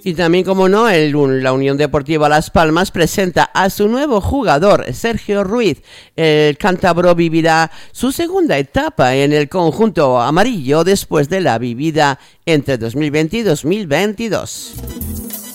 Y también, como no, la Unión Deportiva Las Palmas presenta a su nuevo jugador, Sergio Ruiz. El cántabro vivirá su segunda etapa en el conjunto amarillo después de la vivida entre 2020 y 2022.